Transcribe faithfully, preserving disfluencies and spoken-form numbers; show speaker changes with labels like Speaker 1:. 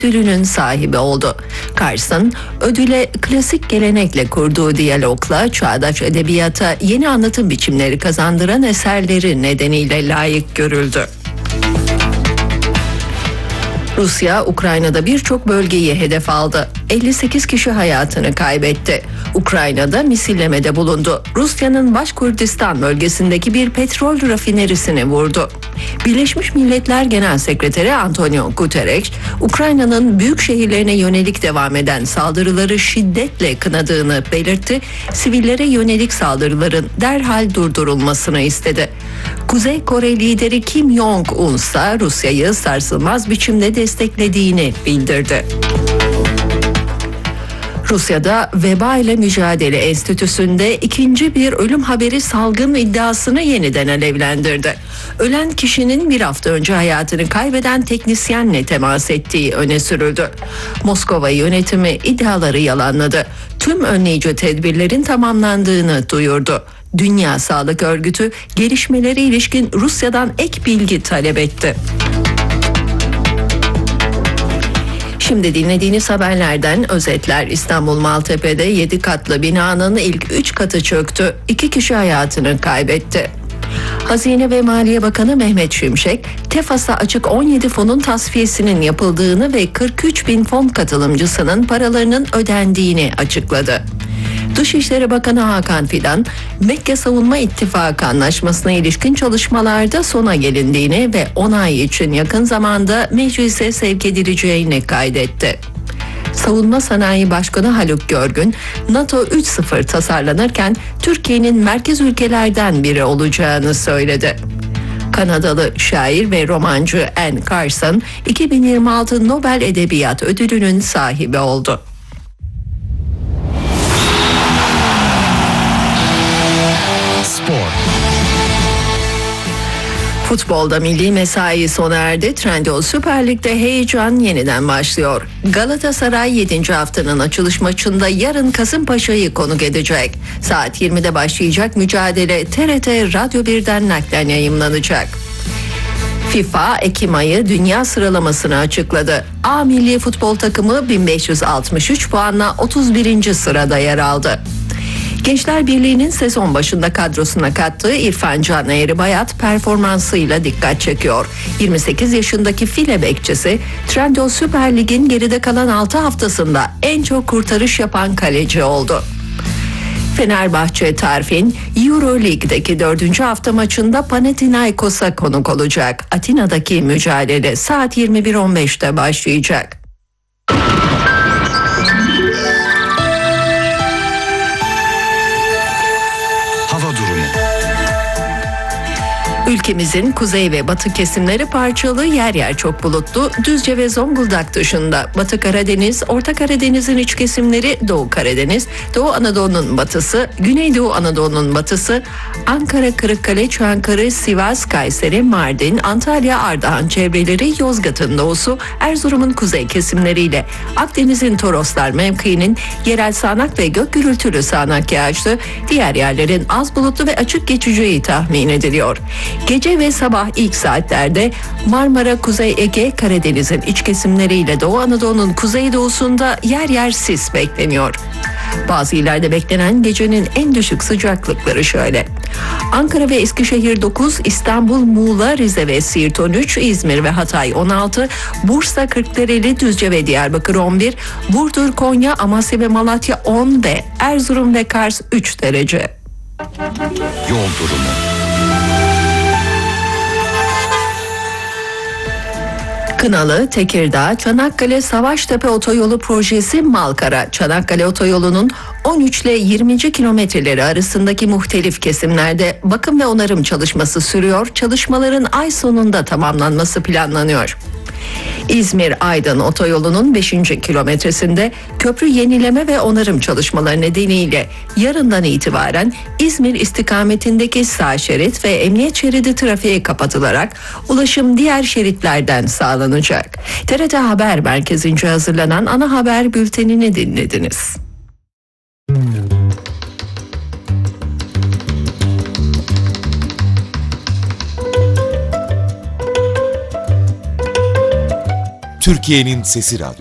Speaker 1: ödülünün sahibi oldu. Carson, ödüle klasik gelenekle kurduğu diyalogla çağdaş edebiyata yeni anlatım biçimleri kazandıran eserleri nedeniyle layık görüldü. Rusya, Ukrayna'da birçok bölgeyi hedef aldı. elli sekiz kişi hayatını kaybetti. Ukrayna'da misillemede bulundu. Rusya'nın Başkurdistan bölgesindeki bir petrol rafinerisini vurdu. Birleşmiş Milletler Genel Sekreteri Antonio Guterres, Ukrayna'nın büyük şehirlerine yönelik devam eden saldırıları şiddetle kınadığını belirtti. Sivillere yönelik saldırıların derhal durdurulmasını istedi. Kuzey Kore lideri Kim Jong-un ise Rusya'yı sarsılmaz biçimde desteklediğini bildirdi. Rusya'da Veba ile Mücadele Enstitüsü'nde ikinci bir ölüm haberi salgın iddiasını yeniden alevlendirdi. Ölen kişinin bir hafta önce hayatını kaybeden teknisyenle temas ettiği öne sürüldü. Moskova yönetimi iddiaları yalanladı. Tüm önleyici tedbirlerin tamamlandığını duyurdu. Dünya Sağlık Örgütü gelişmelere ilişkin Rusya'dan ek bilgi talep etti. Şimdi dinlediğiniz haberlerden özetler. İstanbul Maltepe'de yedi katlı binanın ilk üç katı çöktü. iki kişi hayatını kaybetti. Hazine ve Maliye Bakanı Mehmet Şimşek, TEFAS'a açık on yedi fonun tasfiyesinin yapıldığını ve kırk üç bin fon katılımcısının paralarının ödendiğini açıkladı. Dışişleri Bakanı Hakan Fidan, Mekke Savunma İttifakı Anlaşması'na ilişkin çalışmalarda sona gelindiğini ve onay için yakın zamanda meclise sevk edileceğini kaydetti. Savunma Sanayi Başkanı Haluk Görgün, NATO üç nokta sıfır tasarlanırken Türkiye'nin merkez ülkelerden biri olacağını söyledi. Kanadalı şair ve romancı Anne Carson, iki bin yirmi altı Nobel Edebiyat Ödülü'nün sahibi oldu. Futbolda milli mesai sona erdi. Trendyol Süper Lig'de heyecan yeniden başlıyor. Galatasaray yedinci haftanın açılış maçında yarın Kasımpaşa'yı konuk edecek. Saat yirmide başlayacak mücadele T R T Radyo birden naklen yayımlanacak. FIFA Ekim ayı dünya sıralamasını açıkladı. A milli futbol takımı bin beş yüz altmış üç puanla otuz birinci sırada yer aldı. Gençler Birliği'nin sezon başında kadrosuna kattığı İrfan Can Eğribayat performansıyla dikkat çekiyor. yirmi sekiz yaşındaki file bekçisi Trendyol Süper Lig'in geride kalan altı haftasında en çok kurtarış yapan kaleci oldu. Fenerbahçe Tarfin Euro Lig'deki dördüncü hafta maçında Panathinaikos'a konuk olacak. Atina'daki mücadele saat yirmi bir on beşte başlayacak. Ülkemizin kuzey ve batı kesimleri parçalı, yer yer çok bulutlu. Düzce ve Zonguldak dışında Batı Karadeniz, Orta Karadeniz'in iç kesimleri, Doğu Karadeniz, Doğu Anadolu'nun batısı, Güneydoğu Anadolu'nun batısı, Ankara, Kırıkkale, Çankırı, Sivas, Kayseri, Mardin, Antalya, Ardahan çevreleri, Yozgat'ın doğusu, Erzurum'un kuzey kesimleriyle Akdeniz'in Toroslar mevkiinin yerel sağanak ve gök gürültülü sağanak yağışlı, diğer yerlerin az bulutlu ve açık geçeceği tahmin ediliyor. Gece ve sabah ilk saatlerde Marmara, Kuzey Ege, Karadeniz'in iç kesimleriyle Doğu Anadolu'nun kuzeydoğusunda yer yer sis bekleniyor. Bazı illerde beklenen gecenin en düşük sıcaklıkları şöyle: Ankara ve Eskişehir dokuz, İstanbul, Muğla, Rize ve Siirt on üç, İzmir ve Hatay on altı, Bursa, Kırklareli, Düzce ve Diyarbakır on bir, Burdur, Konya, Amasya ve Malatya on ve Erzurum ve Kars üç derece.
Speaker 2: Yol durumu.
Speaker 1: Kınalı, Tekirdağ, Çanakkale, Savaştepe Otoyolu projesi Malkara, Çanakkale Otoyolu'nun on üç ile yirmi kilometreleri arasındaki muhtelif kesimlerde bakım ve onarım çalışması sürüyor. Çalışmaların ay sonunda tamamlanması planlanıyor. İzmir-Aydın Otoyolu'nun beşinci kilometresinde köprü yenileme ve onarım çalışmaları nedeniyle yarından itibaren İzmir istikametindeki sağ şerit ve emniyet şeridi trafiğe kapatılarak ulaşım diğer şeritlerden sağlanacak. T R T Haber Merkezi'nce hazırlanan ana haber bültenini dinlediniz.
Speaker 3: Türkiye'nin Sesi Radyo.